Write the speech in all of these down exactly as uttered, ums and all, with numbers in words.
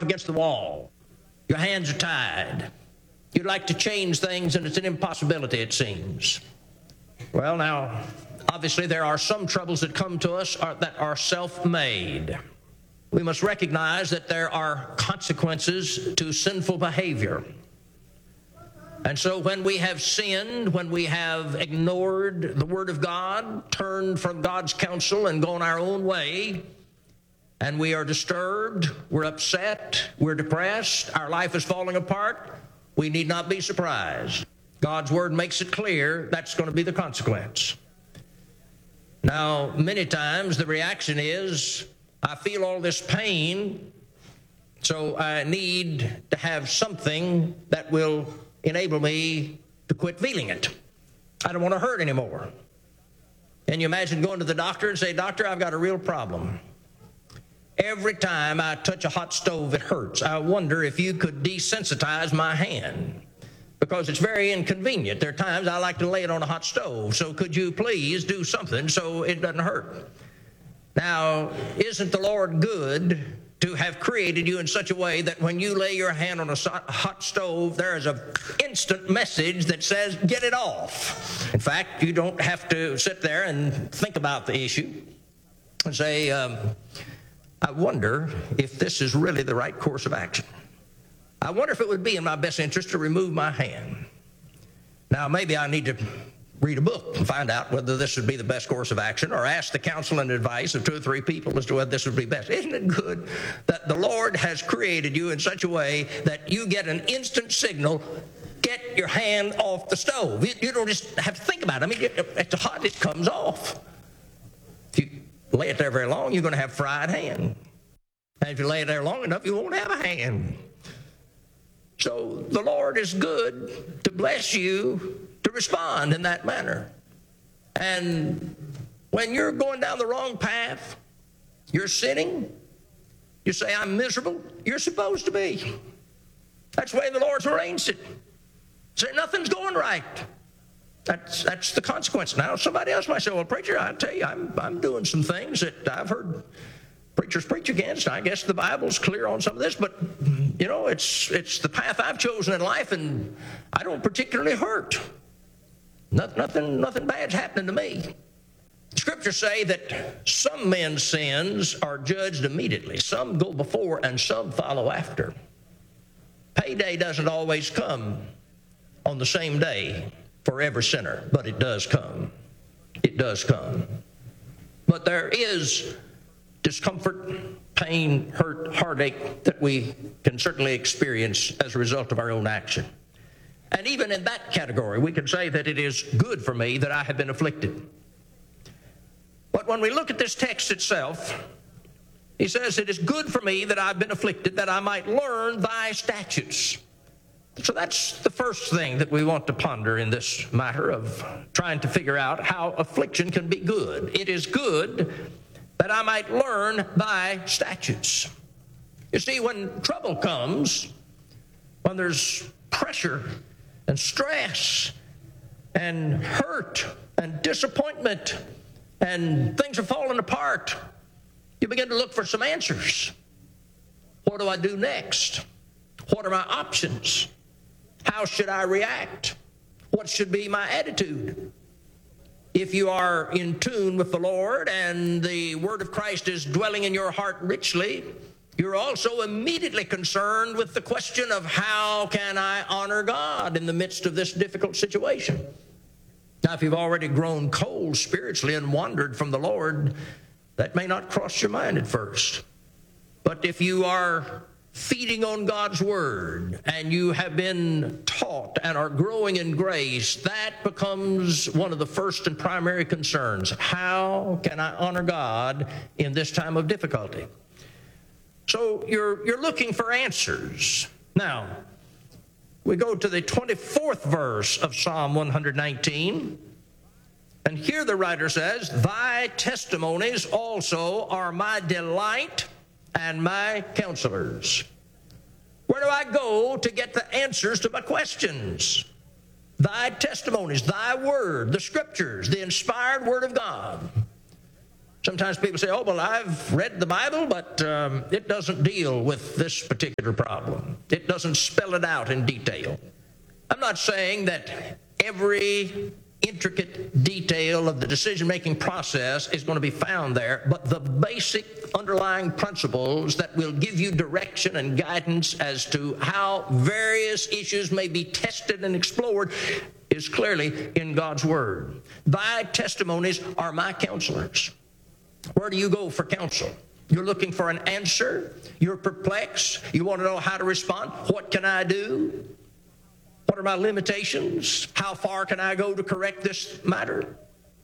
against the wall. Your hands are tied. You'd like to change things, and it's an impossibility, it seems. Well, now, obviously there are some troubles that come to us are, that are self-made. We must recognize that there are consequences to sinful behavior. And so when we have sinned, when we have ignored the Word of God, turned from God's counsel and gone our own way, and we are disturbed, we're upset, we're depressed, our life is falling apart, we need not be surprised. God's Word makes it clear that's going to be the consequence. Now, many times the reaction is, I feel all this pain, so I need to have something that will enable me to quit feeling it. I don't want to hurt anymore. Can you imagine going to the doctor and say, Doctor, I've got a real problem. Every time I touch a hot stove, it hurts. I wonder if you could desensitize my hand, because it's very inconvenient. There are times I like to lay it on a hot stove, so could you please do something so it doesn't hurt? Now, isn't the Lord good to have created you in such a way that when you lay your hand on a hot stove, there is an instant message that says, get it off. In fact, you don't have to sit there and think about the issue and say, um, I wonder if this is really the right course of action. I wonder if it would be in my best interest to remove my hand. Now, maybe I need to read a book and find out whether this would be the best course of action, or ask the counsel and advice of two or three people as to whether this would be best. Isn't it good that the Lord has created you in such a way that you get an instant signal, get your hand off the stove? You, you don't just have to think about it. I mean, it's hot, it comes off. If you lay it there very long, you're going to have fried hand. And if you lay it there long enough, you won't have a hand. So the Lord is good to bless you to respond in that manner. And when you're going down the wrong path, you're sinning, you say, I'm miserable, you're supposed to be. That's the way the Lord's arranged it. Say, nothing's going right. That's that's the consequence. Now, somebody else might say, well, preacher, I tell you, I'm, I'm doing some things that I've heard preachers preach against. I guess the Bible's clear on some of this, but, you know, it's it's the path I've chosen in life, and I don't particularly hurt. Nothing, nothing, nothing bad's happening to me. Scriptures say that some men's sins are judged immediately. Some go before and some follow after. Payday doesn't always come on the same day for every sinner, but it does come. It does come. But there is discomfort, pain, hurt, heartache that we can certainly experience as a result of our own action. And even in that category, we can say that it is good for me that I have been afflicted. But when we look at this text itself, he says, it is good for me that I've been afflicted, that I might learn thy statutes. So that's the first thing that we want to ponder in this matter of trying to figure out how affliction can be good. It is good that I might learn thy statutes. You see, when trouble comes, when there's pressure and stress and hurt and disappointment and things are falling apart, you begin to look for some answers. What do I do next? What are my options? How should I react? What should be my attitude? If you are in tune with the Lord and the Word of Christ is dwelling in your heart richly, you're also immediately concerned with the question of how can I honor God in the midst of this difficult situation? Now, if you've already grown cold spiritually and wandered from the Lord, that may not cross your mind at first. But if you are feeding on God's Word and you have been taught and are growing in grace, that becomes one of the first and primary concerns. How can I honor God in this time of difficulty? So you're, you're looking for answers. Now, we go to the twenty-fourth verse of Psalm one nineteen. And here the writer says, thy testimonies also are my delight and my counselors. Where do I go to get the answers to my questions? Thy testimonies, thy word, the scriptures, the inspired word of God. Sometimes people say, oh, well, I've read the Bible, but um, it doesn't deal with this particular problem. It doesn't spell it out in detail. I'm not saying that every intricate detail of the decision-making process is going to be found there, but the basic underlying principles that will give you direction and guidance as to how various issues may be tested and explored is clearly in God's Word. Thy testimonies are my counselors. Where do you go for counsel? You're looking for an answer. You're perplexed. You want to know how to respond. What can I do? What are my limitations? How far can I go to correct this matter?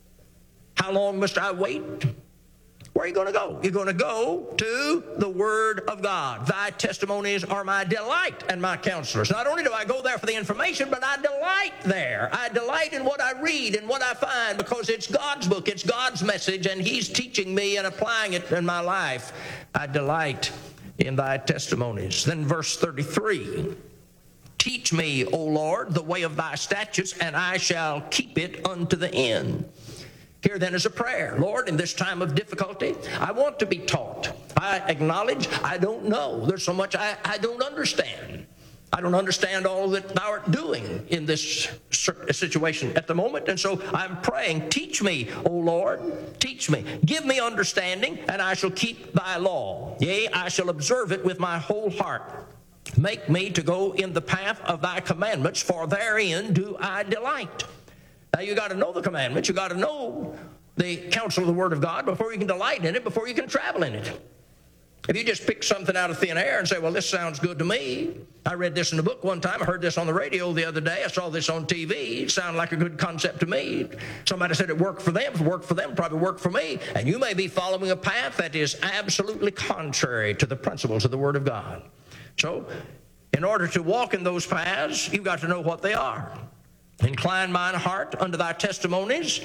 How long must I wait? Where are you going to go? You're going to go to the Word of God. Thy testimonies are my delight and my counselors. Not only do I go there for the information, but I delight there. I delight in what I read and what I find because it's God's book, it's God's message, and He's teaching me and applying it in my life. I delight in thy testimonies. Then verse thirty-three. Teach me, O Lord, the way of thy statutes, and I shall keep it unto the end. Here then is a prayer. Lord, in this time of difficulty, I want to be taught. I acknowledge I don't know. There's so much I, I don't understand. I don't understand all that thou art doing in this situation at the moment. And so I'm praying, teach me, O Lord, teach me. Give me understanding, and I shall keep thy law. Yea, I shall observe it with my whole heart. Make me to go in the path of thy commandments, for therein do I delight. Now you got to know the commandments. You got to know the counsel of the Word of God before you can delight in it, before you can travel in it. If you just pick something out of thin air and say, well, this sounds good to me. I read this in a book one time. I heard this on the radio the other day. I saw this on T V. It sounded like a good concept to me. Somebody said it worked for them. If it worked for them, it probably worked for me. And you may be following a path that is absolutely contrary to the principles of the Word of God. So, in order to walk in those paths, you've got to know what they are. Incline mine heart unto thy testimonies,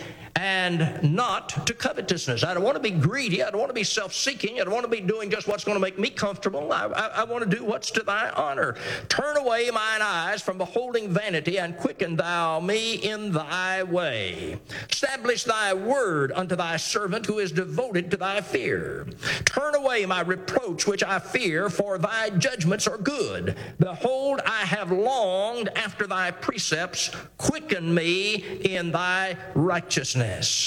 and not to covetousness. I don't want to be greedy. I don't want to be self-seeking. I don't want to be doing just what's going to make me comfortable. I, I, I want to do what's to thy honor. Turn away mine eyes from beholding vanity, and quicken thou me in thy way. Establish thy word unto thy servant who is devoted to thy fear. Turn away my reproach which I fear, for thy judgments are good. Behold, I have longed after thy precepts. Quicken me in thy righteousness.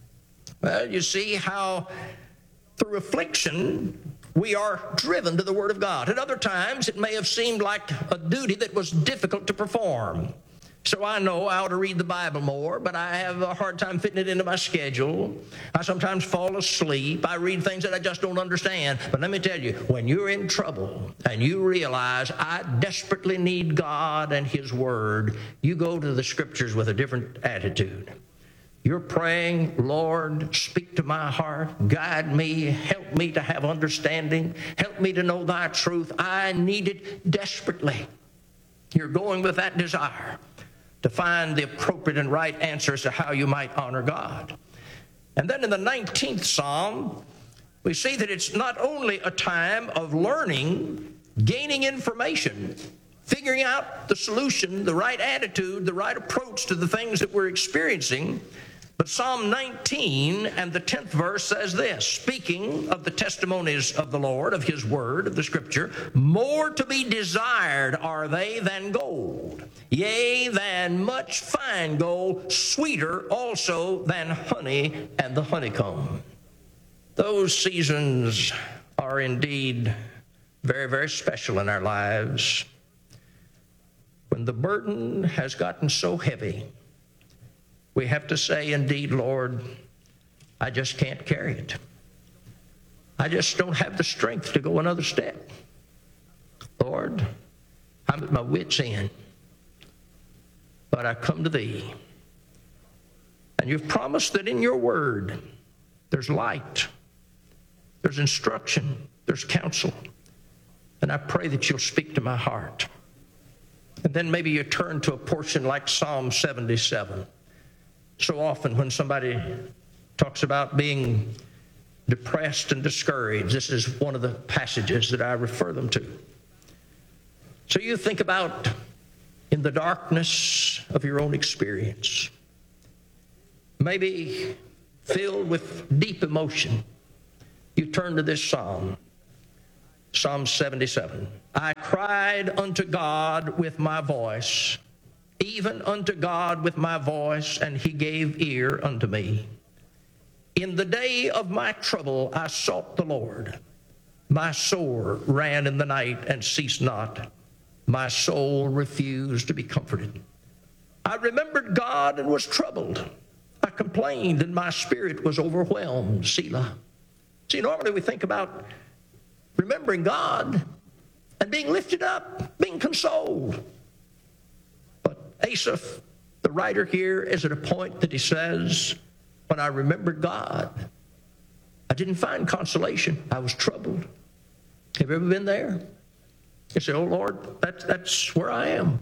Well, you see how through affliction we are driven to the Word of God. At other times it may have seemed like a duty that was difficult to perform. So I know I ought to read the Bible more, but I have a hard time fitting it into my schedule. I sometimes fall asleep. I read things that I just don't understand. But let me tell you, when you're in trouble and you realize I desperately need God and His Word, you go to the Scriptures with a different attitude. You're praying, Lord, speak to my heart, guide me, help me to have understanding, help me to know thy truth. I need it desperately. You're going with that desire to find the appropriate and right answers to how you might honor God. And then in the nineteenth Psalm, we see that it's not only a time of learning, gaining information, figuring out the solution, the right attitude, the right approach to the things that we're experiencing, but Psalm nineteen and the tenth verse says this, speaking of the testimonies of the Lord, of His Word, of the Scripture, more to be desired are they than gold, yea, than much fine gold, sweeter also than honey and the honeycomb. Those seasons are indeed very, very special in our lives. When the burden has gotten so heavy, we have to say, indeed, Lord, I just can't carry it. I just don't have the strength to go another step. Lord, I'm at my wit's end, but I come to Thee. And You've promised that in Your Word there's light, there's instruction, there's counsel. And I pray that You'll speak to my heart. And then maybe you turn to a portion like Psalm seventy-seven. So often when somebody talks about being depressed and discouraged, this is one of the passages that I refer them to. So you think about in the darkness of your own experience. Maybe filled with deep emotion, you turn to this psalm, Psalm seventy-seven. I cried unto God with my voice, even unto God with my voice, and he gave ear unto me. In the day of my trouble I sought the Lord. My sore ran in the night and ceased not. My soul refused to be comforted. I remembered God and was troubled. I complained and my spirit was overwhelmed. Selah. See, normally we think about remembering God and being lifted up, being consoled. But Asaph, the writer here, is at a point that he says, when I remembered God, I didn't find consolation. I was troubled. Have you ever been there? You say, oh Lord, that's, that's where I am.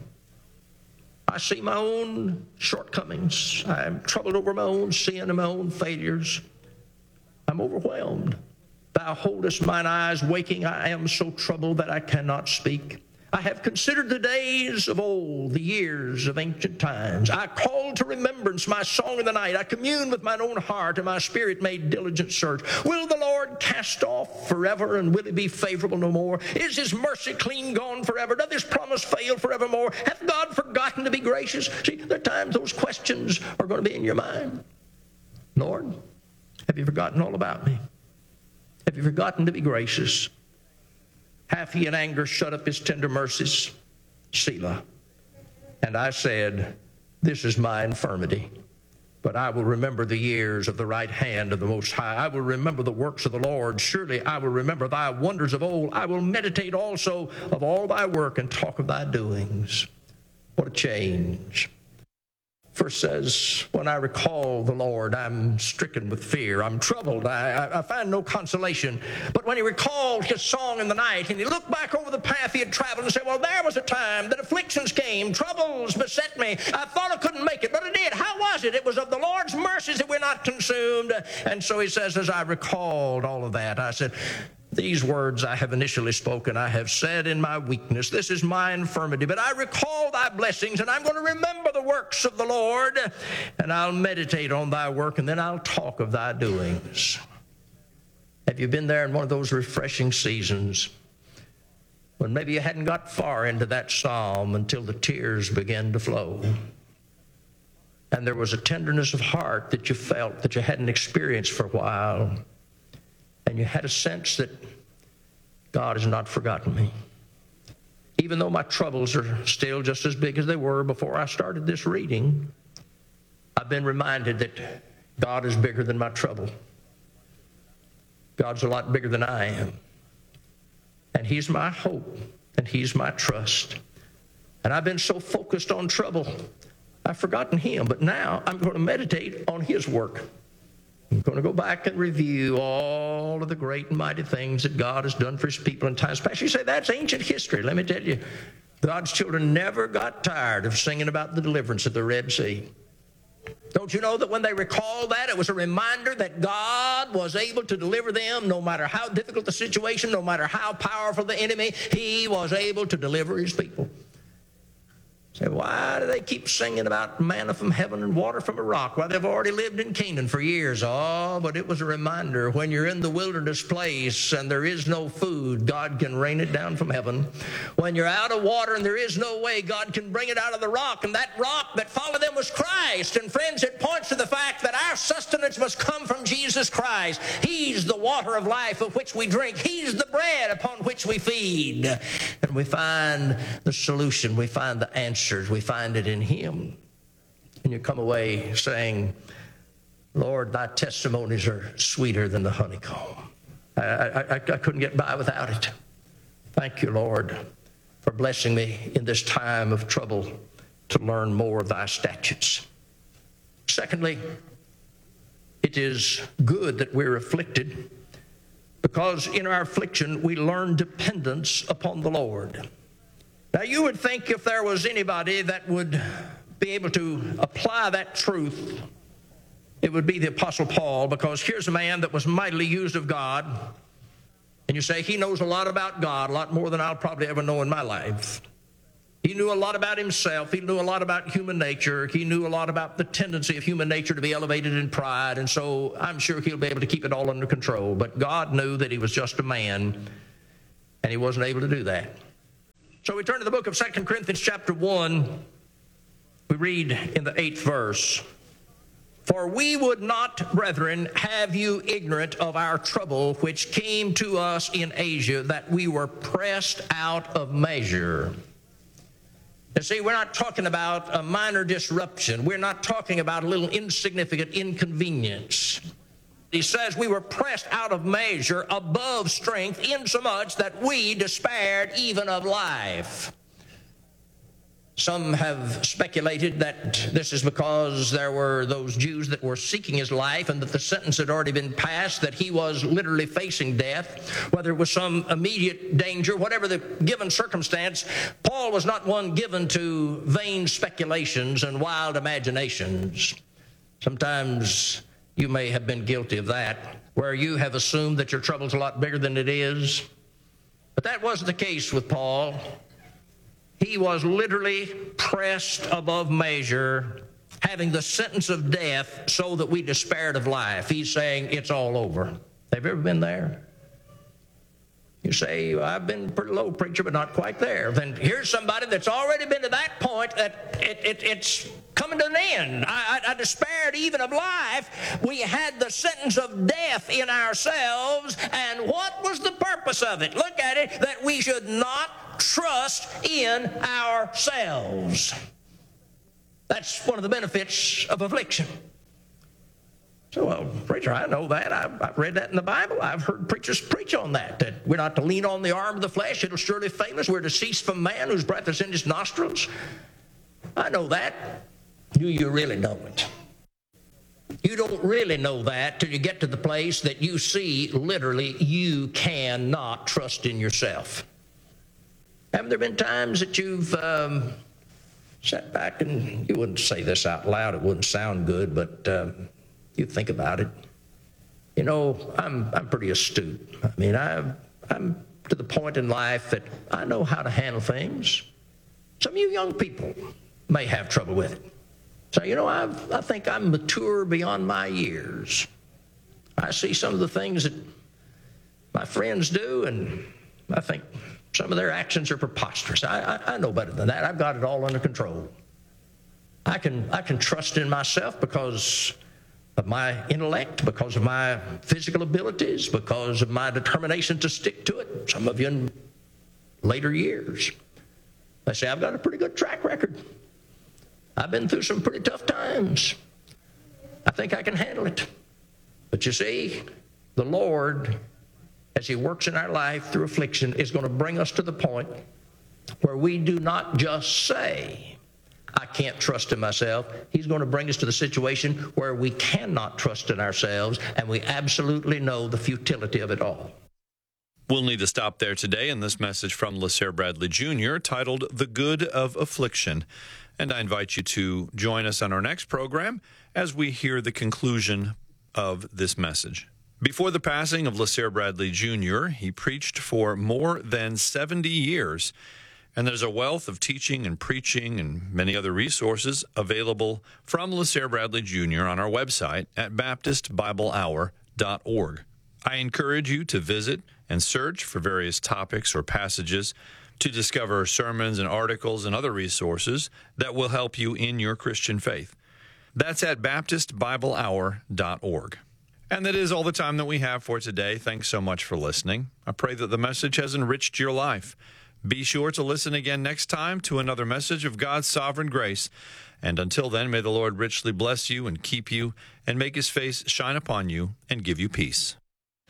I see my own shortcomings. I'm troubled over my own sin and my own failures. I'm overwhelmed. Thou holdest mine eyes waking. I am so troubled that I cannot speak. I have considered the days of old, the years of ancient times. I called to remembrance my song in the night. I communed with mine own heart, and my spirit made diligent search. Will the Lord cast off forever, and will he be favorable no more? Is his mercy clean gone forever? Doth his promise fail forevermore? Hath God forgotten to be gracious? See, there are times those questions are going to be in your mind. Lord, have you forgotten all about me? Have you forgotten to be gracious? Hath he in anger shut up his tender mercies? Selah. And I said, this is my infirmity, but I will remember the years of the right hand of the Most High. I will remember the works of the Lord. Surely I will remember thy wonders of old. I will meditate also of all thy work and talk of thy doings. What a change. First says, when I recall the Lord, I'm stricken with fear. I'm troubled. I, I, I find no consolation. But when he recalled his song in the night and he looked back over the path he had traveled and said, well, there was a time that afflictions came, troubles beset me. I thought I couldn't make it, but I did. How was it? It was of the Lord's mercies that we're not consumed. And so he says, as I recalled all of that, I said, these words I have initially spoken, I have said in my weakness. This is my infirmity. But I recall thy blessings, and I'm going to remember the works of the Lord, and I'll meditate on thy work, and then I'll talk of thy doings. Have you been there in one of those refreshing seasons when maybe you hadn't got far into that psalm until the tears began to flow? And there was a tenderness of heart that you felt that you hadn't experienced for a while. And you had a sense that God has not forgotten me. Even though my troubles are still just as big as they were before I started this reading, I've been reminded that God is bigger than my trouble. God's a lot bigger than I am. And he's my hope, and he's my trust. And I've been so focused on trouble, I've forgotten him. But now I'm going to meditate on his work. I'm going to go back and review all of the great and mighty things that God has done for his people in times past. You say, that's ancient history. Let me tell you, God's children never got tired of singing about the deliverance of the Red Sea. Don't you know that when they recalled that, it was a reminder that God was able to deliver them no matter how difficult the situation, no matter how powerful the enemy, he was able to deliver his people. Say, why do they keep singing about manna from heaven and water from a rock? Well, they've already lived in Canaan for years. Oh, but it was a reminder when you're in the wilderness place and there is no food, God can rain it down from heaven. When you're out of water and there is no way, God can bring it out of the rock. And that rock that followed them was Christ. And friends, it points to the fact that our sustenance must come from Jesus Christ. He's the water of life of which we drink. He's the bread upon which we feed. And we find the solution. We find the answer. We find it in him. And you come away saying, Lord, thy testimonies are sweeter than the honeycomb. I, I, I couldn't get by without it. Thank you, Lord, for blessing me in this time of trouble to learn more of thy statutes. Secondly, it is good that we're afflicted, because in our affliction we learn dependence upon the Lord. Now, you would think if there was anybody that would be able to apply that truth, it would be the Apostle Paul, because here's a man that was mightily used of God. And you say, he knows a lot about God, a lot more than I'll probably ever know in my life. He knew a lot about himself. He knew a lot about human nature. He knew a lot about the tendency of human nature to be elevated in pride. And so I'm sure he'll be able to keep it all under control. But God knew that he was just a man, and he wasn't able to do that. So we turn to the book of Second Corinthians chapter one. We read in the eighth verse, "For we would not, brethren, have you ignorant of our trouble which came to us in Asia, that we were pressed out of measure." You see, we're not talking about a minor disruption. We're not talking about a little insignificant inconvenience. He says we were pressed out of measure, above strength, insomuch that we despaired even of life. Some have speculated that this is because there were those Jews that were seeking his life and that the sentence had already been passed, that he was literally facing death, whether it was some immediate danger, whatever the given circumstance. Paul was not one given to vain speculations and wild imaginations. Sometimes you may have been guilty of that, where you have assumed that your trouble's a lot bigger than it is. But that wasn't the case with Paul. He was literally pressed above measure, having the sentence of death so that we despaired of life. He's saying it's all over. Have you ever been there? You say, well, I've been pretty low, preacher, but not quite there. Then here's somebody that's already been to that point that it, it, it's coming to an end. I, I, I despaired even of life. We had the sentence of death in ourselves, and what was the purpose of it? Look at it, that we should not trust in ourselves. That's one of the benefits of affliction. So, well, preacher, I know that. I've, I've read that in the Bible. I've heard preachers preach on that, that we're not to lean on the arm of the flesh. It'll surely fail us. We're to cease from man whose breath is in his nostrils. I know that. Do you really know it? You don't really know that till you get to the place that you see literally you cannot trust in yourself. Haven't there been times that you've um, sat back and you wouldn't say this out loud, it wouldn't sound good, but um, you think about it. You know, I'm I'm pretty astute. I mean, I, I'm to the point in life that I know how to handle things. Some of you young people may have trouble with it. So, you know, I've, I think I'm mature beyond my years. I see some of the things that my friends do, and I think some of their actions are preposterous. I, I, I know better than that. I've got it all under control. I can I can trust in myself because of my intellect, because of my physical abilities, because of my determination to stick to it. Some of you in later years, they say, I've got a pretty good track record. I've been through some pretty tough times. I think I can handle it. But you see, the Lord, as he works in our life through affliction, is going to bring us to the point where we do not just say, I can't trust in myself. He's going to bring us to the situation where we cannot trust in ourselves, and we absolutely know the futility of it all. We'll need to stop there today in this message from LeSere Bradley Junior titled The Good of Affliction. And I invite you to join us on our next program as we hear the conclusion of this message. Before the passing of LeSere Bradley Junior, he preached for more than seventy years. And there's a wealth of teaching and preaching and many other resources available from LeSere Bradley Junior on our website at baptist bible hour dot org. I encourage you to visit and search for various topics or passages to discover sermons and articles and other resources that will help you in your Christian faith. That's at baptist bible hour dot org. And that is all the time that we have for today. Thanks so much for listening. I pray that the message has enriched your life. Be sure to listen again next time to another message of God's sovereign grace. And until then, may the Lord richly bless you and keep you and make his face shine upon you and give you peace.